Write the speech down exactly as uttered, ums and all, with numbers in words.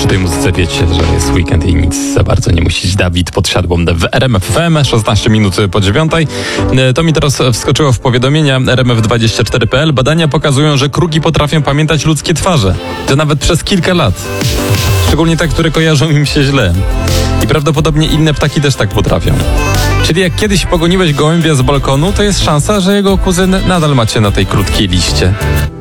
tej muzyce wiecie, że jest weekend i nic za bardzo nie musić. Dawid pod siadłą w R M F F M, szesnaście minut po dziewiątej. To mi teraz wskoczyło w powiadomienia R M F dwadzieścia cztery kropka p l. Badania pokazują, że kruki potrafią pamiętać ludzkie twarze. To nawet przez kilka lat. Szczególnie te, które kojarzą im się źle. I prawdopodobnie inne ptaki też tak potrafią. Czyli jak kiedyś pogoniłeś gołębia z balkonu, to jest szansa, że jego kuzyn nadal macie na tej krótkiej liście.